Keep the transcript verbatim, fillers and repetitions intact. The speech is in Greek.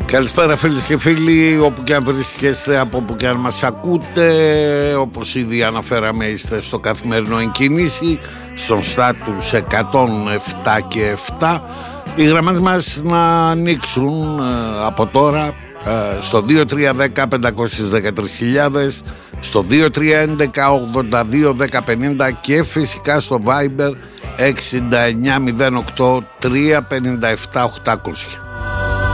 Καλησπέρα φίλες και φίλοι, όπου και αν βρίσκεστε, από όπου και αν μας ακούτε. Όπως ήδη αναφέραμε, είστε στο καθημερινό Εν Κίνηση, στον στάτους εκατόν επτά και επτά. Οι γραμμές μας να ανοίξουν ε, από τώρα ε, στο δύο τρία ένα μηδέν πέντε ένα τρία χιλιάδες, στο δύο τρία έντεκα ογδόντα δύο δέκα πενήντα και φυσικά στο Viber έξι εννιά μηδέν οκτώ τρία πέντε επτά οκτακόσια.